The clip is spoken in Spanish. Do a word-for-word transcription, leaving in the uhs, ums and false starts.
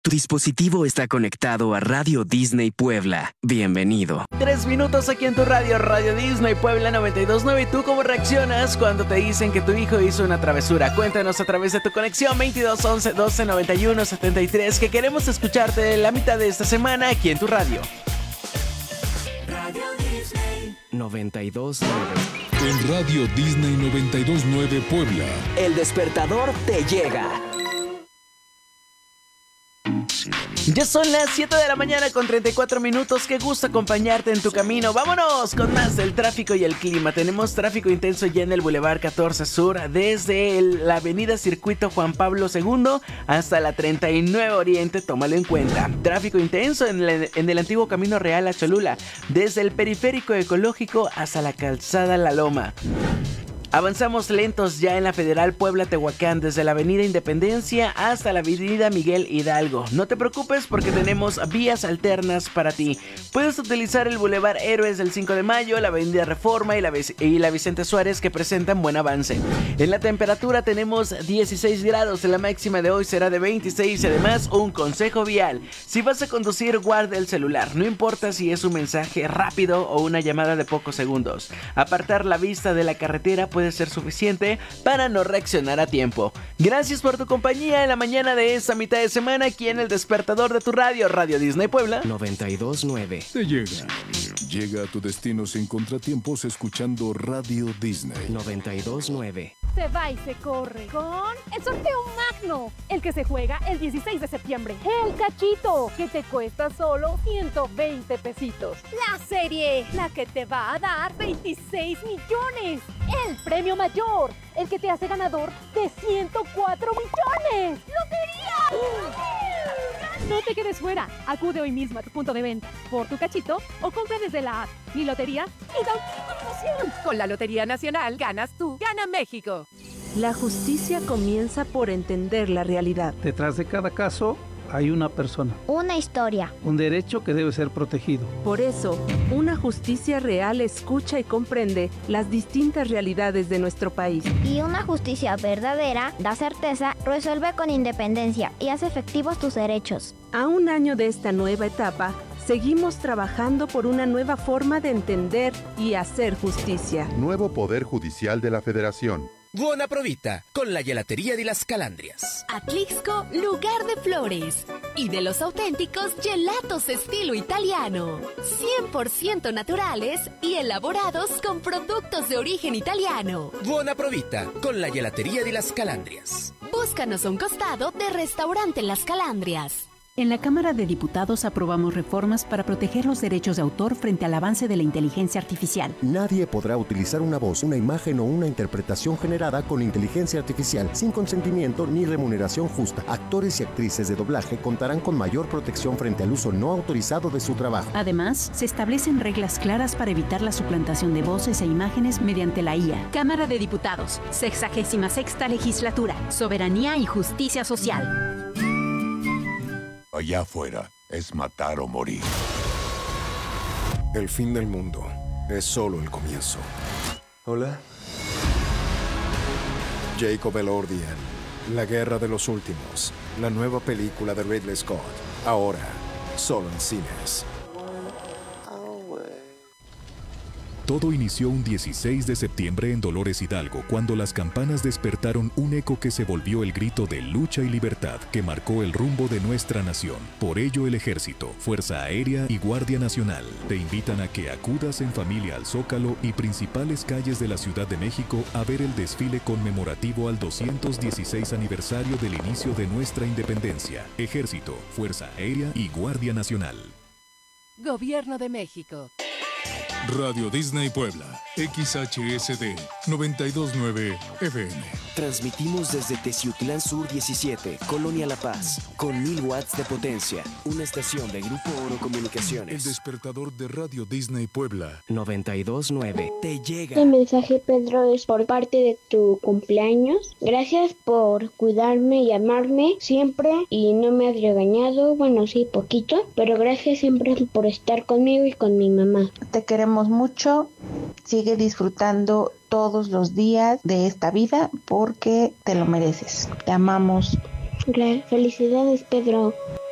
Tu dispositivo está conectado a Radio Disney Puebla. Bienvenido. Tres minutos aquí en tu radio, Radio Disney Puebla noventa y dos punto nueve. ¿Y tú cómo reaccionas cuando te dicen que tu hijo hizo una travesura? Cuéntanos a través de tu conexión veintidós once doce noventa y uno setenta y tres, que queremos escucharte la mitad de esta semana aquí en tu radio. Radio Disney noventa y dos punto nueve. En Radio Disney noventa y dos punto nueve Puebla. El despertador te llega. Ya son las siete de la mañana con treinta y cuatro minutos. Qué gusto acompañarte en tu camino. Vámonos con más del tráfico y el clima. Tenemos tráfico intenso ya en el Boulevard catorce Sur, desde el, la avenida Circuito Juan Pablo segundo hasta la treinta y nueve Oriente. Tómalo en cuenta. Tráfico intenso en el, en el antiguo Camino Real a Cholula, desde el Periférico Ecológico hasta la Calzada La Loma. Avanzamos lentos ya en la Federal Puebla-Tehuacán, desde la Avenida Independencia hasta la Avenida Miguel Hidalgo. No te preocupes porque tenemos vías alternas para ti. Puedes utilizar el Boulevard Héroes del cinco de mayo, la Avenida Reforma y la, y la Vicente Suárez, que presentan buen avance. En la temperatura tenemos dieciséis grados, la máxima de hoy será de veintiséis. Además, un consejo vial: si vas a conducir, guarda el celular, no importa si es un mensaje rápido o una llamada de pocos segundos. Apartar la vista de la carretera puede ser suficiente para no reaccionar a tiempo. Gracias por tu compañía en la mañana de esta mitad de semana aquí en el despertador de tu radio, Radio Disney Puebla noventa y dos punto nueve. Te llega. Llega a tu destino sin contratiempos escuchando Radio Disney noventa y dos punto nueve. Se va y se corre con el sorteo magno, el que se juega el dieciséis de septiembre. El cachito, que te cuesta solo ciento veinte pesitos. La serie, la que te va a dar veintiséis millones. El premio mayor, el que te hace ganador de ciento cuatro millones. ¡Lotería! No te quedes fuera. Acude hoy mismo a tu punto de venta por tu cachito o compra desde la app Mi Lotería y da una promoción. Con la Lotería Nacional ganas tú, gana México. La justicia comienza por entender la realidad. Detrás de cada caso hay una persona. Una historia. Un derecho que debe ser protegido. Por eso, una justicia real escucha y comprende las distintas realidades de nuestro país. Y una justicia verdadera da certeza, resuelve con independencia y hace efectivos tus derechos. A un año de esta nueva etapa, seguimos trabajando por una nueva forma de entender y hacer justicia. Nuevo Poder Judicial de la Federación. Buona provita, con la gelatería de las Calandrias. Atlixco, lugar de flores. Y de los auténticos gelatos estilo italiano. cien por ciento naturales y elaborados con productos de origen italiano. Buona provita, con la gelatería de las Calandrias. Búscanos a un costado de Restaurante Las Calandrias. En la Cámara de Diputados aprobamos reformas para proteger los derechos de autor frente al avance de la inteligencia artificial. Nadie podrá utilizar una voz, una imagen o una interpretación generada con inteligencia artificial sin consentimiento ni remuneración justa. Actores y actrices de doblaje contarán con mayor protección frente al uso no autorizado de su trabajo. Además, se establecen reglas claras para evitar la suplantación de voces e imágenes mediante la I A. Cámara de Diputados, sexagésima sexta legislatura, soberanía y justicia social. Allá afuera es matar o morir. El fin del mundo es solo el comienzo. Hola. Jacob Elordian, La Guerra de los Últimos, la nueva película de Ridley Scott. Ahora, solo en cines. Todo inició un dieciséis de septiembre en Dolores Hidalgo, cuando las campanas despertaron un eco que se volvió el grito de lucha y libertad que marcó el rumbo de nuestra nación. Por ello, el Ejército, Fuerza Aérea y Guardia Nacional te invitan a que acudas en familia al Zócalo y principales calles de la Ciudad de México a ver el desfile conmemorativo al doscientos dieciséis aniversario del inicio de nuestra independencia. Ejército, Fuerza Aérea y Guardia Nacional. Gobierno de México. Radio Disney Puebla, X H S D noventa y dos punto nueve F M. Transmitimos desde Teciutlán Sur diecisiete, Colonia La Paz, con mil watts de potencia. Una estación de Grupo Oro Comunicaciones. El despertador de Radio Disney Puebla noventa y dos punto nueve. Te llega. Este mensaje, Pedro, es por parte de tu cumpleaños. Gracias por cuidarme y amarme siempre y no me has regañado. Bueno, sí, poquito, pero gracias siempre por estar conmigo y con mi mamá. Te queremos mucho, sigue disfrutando todos los días de esta vida porque te lo mereces. Te amamos. Felicidades, Pedro.